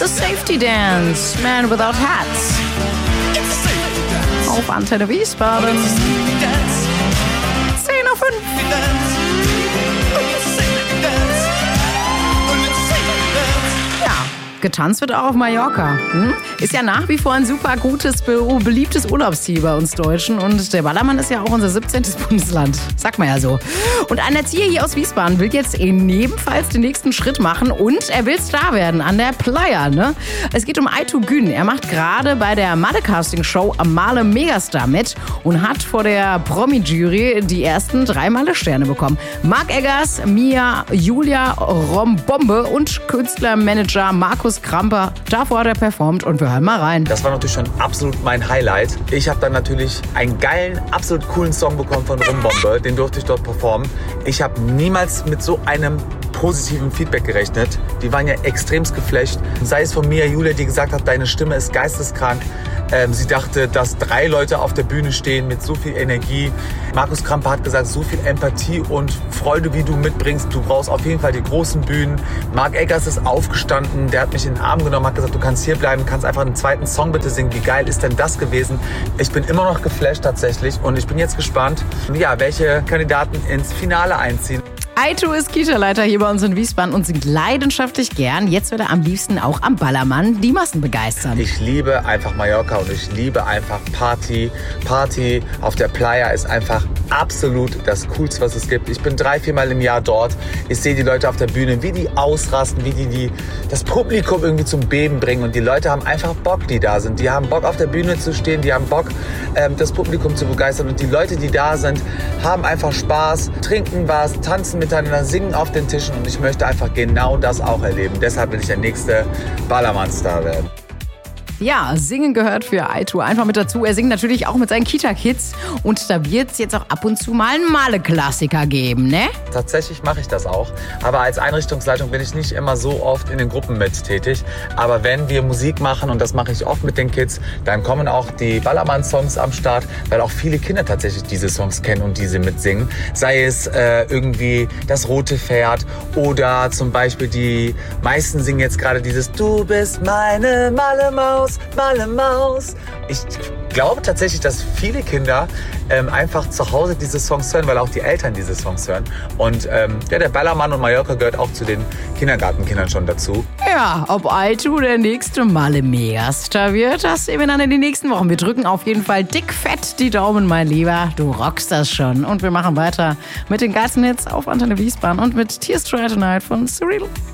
The Safety Dance, Man Without Hats. Auf Antenne Wiesbaden. 10:05 Ja, getanzt wird auch auf Mallorca. Ist ja nach wie vor ein super gutes, beliebtes Urlaubsziel bei uns Deutschen. Und der Ballermann ist ja auch unser 17. Bundesland. Sagt man ja so. Und ein Erzieher hier aus Wiesbaden will jetzt ebenfalls den nächsten Schritt machen. Und er will Star werden an der Playa. Ne? Es geht um Aytu Gün. Er macht gerade bei der Male-Casting-Show Male Megastar mit und hat vor der Promi-Jury die ersten 3 Male-Sterne bekommen. Marc Eggers, Mia, Julia Rombombe und Künstlermanager Markus Kramper. Davor hat er performt und wir hören mal rein. Das war natürlich schon absolut mein Highlight. Ich habe dann natürlich einen geilen, absolut coolen Song bekommen von Rombombe. Den durfte ich dort performen. Ich habe niemals mit so einem positiven Feedback gerechnet. Die waren ja extremst geflasht. Sei es von Mia Julia, die gesagt hat, deine Stimme ist geisteskrank. Sie dachte, dass 3 Leute auf der Bühne stehen mit so viel Energie. Markus Kramper hat gesagt, so viel Empathie und Freude, wie du mitbringst. Du brauchst auf jeden Fall die großen Bühnen. Marc Eggers ist aufgestanden, der hat mich in den Arm genommen, hat gesagt, du kannst hier bleiben, kannst einfach einen zweiten Song bitte singen. Wie geil ist denn das gewesen? Ich bin immer noch geflasht tatsächlich und ich bin jetzt gespannt, ja, welche Kandidaten ins Finale einziehen. Aytu ist Kita-Leiter hier bei uns in Wiesbaden und singt leidenschaftlich gern. Jetzt wird er am liebsten auch am Ballermann die Massen begeistern. Ich liebe einfach Mallorca und ich liebe einfach Party. Party auf der Playa ist einfach absolut das Coolste, was es gibt. Ich bin 3-4 Mal im Jahr dort. Ich sehe die Leute auf der Bühne, wie die ausrasten, wie die das Publikum irgendwie zum Beben bringen. Und die Leute haben einfach Bock, die da sind. Die haben Bock, auf der Bühne zu stehen. Die haben Bock, das Publikum zu begeistern. Und die Leute, die da sind, haben einfach Spaß, trinken was, tanzen miteinander, singen auf den Tischen. Und ich möchte einfach genau das auch erleben. Deshalb will ich der nächste Ballermann-Star werden. Ja, Singen gehört für Aytu einfach mit dazu. Er singt natürlich auch mit seinen Kita-Kids. Und da wird es jetzt auch ab und zu mal einen Male-Klassiker geben, ne? Tatsächlich mache ich das auch. Aber als Einrichtungsleitung bin ich nicht immer so oft in den Gruppen mit tätig. Aber wenn wir Musik machen, und das mache ich oft mit den Kids, dann kommen auch die Ballermann-Songs am Start, weil auch viele Kinder tatsächlich diese Songs kennen und diese mitsingen. Sei es irgendwie das rote Pferd oder zum Beispiel die meisten singen jetzt gerade dieses Du bist meine Malle-Maus. Malle Maus. Ich glaube tatsächlich, dass viele Kinder einfach zu Hause diese Songs hören, weil auch die Eltern diese Songs hören. Und ja, der Ballermann und Mallorca gehört auch zu den Kindergartenkindern schon dazu. Ja, ob Aytu der nächste Male Megastar wird, das sehen wir dann in den nächsten Wochen. Wir drücken auf jeden Fall dick fett die Daumen, mein Lieber. Du rockst das schon. Und wir machen weiter mit den geilsten Hits auf Antenne Wiesbaden und mit Tears Try Tonight von Cyril.